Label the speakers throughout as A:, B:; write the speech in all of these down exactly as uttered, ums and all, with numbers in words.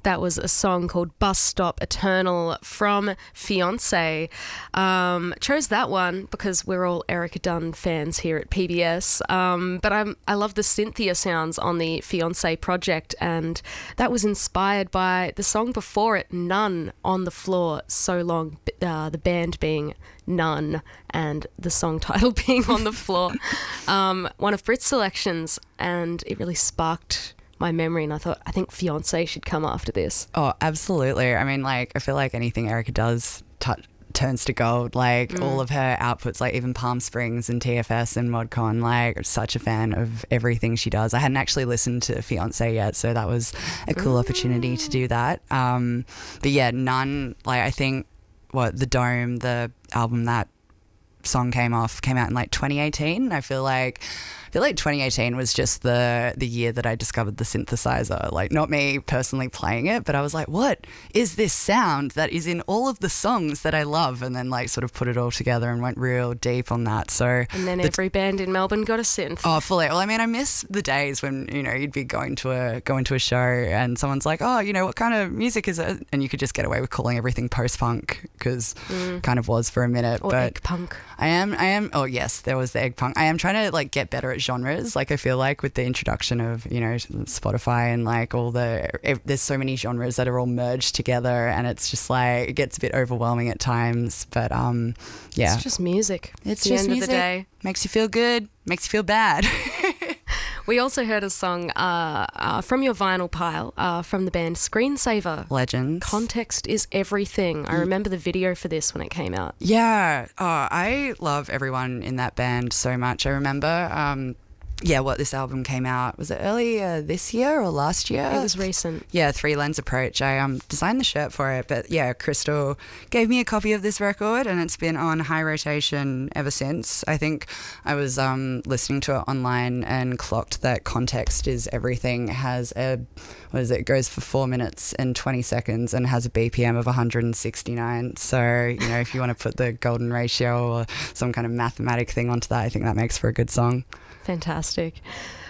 A: That was a song called Bus Stop Eternal from Fiance. Um, chose that one because we're all Erica Dunn fans here at P B S. Um, but I'm, I love the Cynthia sounds on the Fiance project, and that was inspired by the song before it, None on the Floor, So Long, uh, the band being None and the song title being On the Floor. Um, one of Brit's selections, and it really sparked my memory, and I thought, I think Fiance should come after this.
B: Oh, absolutely. I mean, like, I feel like anything Erica does touch turns to gold. Like mm. all of her outputs, like even Palm Springs and T F S and ModCon, like I'm such a fan of everything she does. I hadn't actually listened to Fiance yet, so that was a cool mm. opportunity to do that. Um, but yeah, None, like I think what the Dome, the album that song came off, came out in like twenty eighteen. I feel like I feel like twenty eighteen was just the the year that I discovered the synthesizer. Like, not me personally playing it, but I was like, what is this sound that is in all of the songs that I love? And then like sort of put it all together and went real deep on that. So
A: and then
B: the,
A: every band in Melbourne got a synth.
B: Oh, fully. Well, I mean, I miss the days when, you know, you'd be going to a going to a show and someone's like, oh, you know, what kind of music is it? And you could just get away with calling everything post-punk, because mm. kind of was for a minute.
A: Or
B: but
A: egg punk.
B: I am, I am, oh yes, there was the egg punk. I am trying to like get better at genres. Like I feel like with the introduction of, you know, Spotify and like all the, there's so many genres that are all merged together, and it's just like, it gets a bit overwhelming at times, but um, yeah.
A: It's just music.
B: It's
A: at the
B: just
A: end
B: music.
A: Of the day.
B: Makes you feel good, makes you feel bad.
A: We also heard a song uh, uh, from your vinyl pile uh, from the band Screensaver.
B: Legends.
A: Context is everything. I remember the video for this when it came out.
B: Yeah. Oh, I love everyone in that band so much. I remember, um, yeah, what this album came out, was it earlier this year or last year?
A: It was recent.
B: Yeah, Three Lens Approach. I um, designed the shirt for it, but yeah, Crystal gave me a copy of this record, and it's been on high rotation ever since. I think I was um, listening to it online and clocked that Context is Everything has a, what is it, it goes for four minutes and twenty seconds and has a B P M of one hundred sixty-nine. So, you know, if you want to put the golden ratio or some kind of mathematic thing onto that, I think that makes for a good song.
A: Fantastic.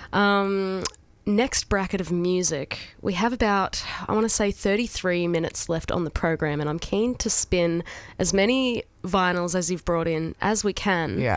A: Um, next bracket of music, we have about, I want to say thirty-three minutes left on the program, and I'm keen to spin as many vinyls as you've brought in as we can.
B: Yeah.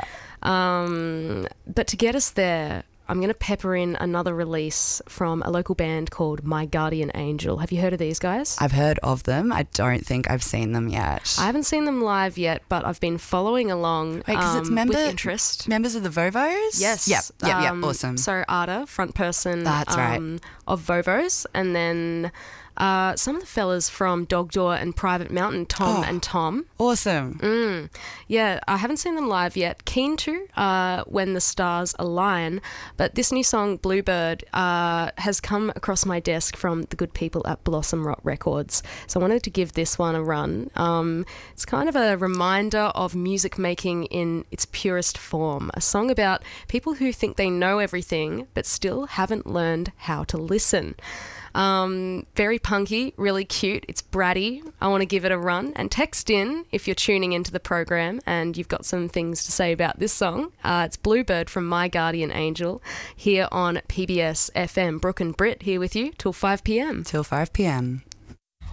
A: Um, but to get us there, I'm going to pepper in another release from a local band called My Guardian Angel. Have you heard of these guys?
B: I've heard of them. I don't think I've seen them yet.
A: I haven't seen them live yet, but I've been following along
B: Wait, um, it's member,
A: with interest.
B: Members of the Vovos?
A: Yes.
B: Yep, yep, yep.
A: Um,
B: Awesome.
A: So Arda, front person
B: That's
A: um,
B: right.
A: of Vovos, and then uh, some of the fellas from Dog Door and Private Mountain, Tom
B: oh,
A: and Tom.
B: Awesome.
A: Mm. Yeah, I haven't seen them live yet. Keen to uh, when the stars align. But this new song, Bluebird, uh, has come across my desk from the good people at Blossom Rot Records. So I wanted to give this one a run. Um, it's kind of a reminder of music making in its purest form. A song about people who think they know everything but still haven't learned how to listen. Um, very punky, really cute. It's bratty. I want to give it a run. And text in if you're tuning into the program and you've got some things to say about this song. Uh, it's Bluebird from My Guardian Angel here on P B S F M. Brooke and Britt here with you till five p.m.
B: Till five p.m.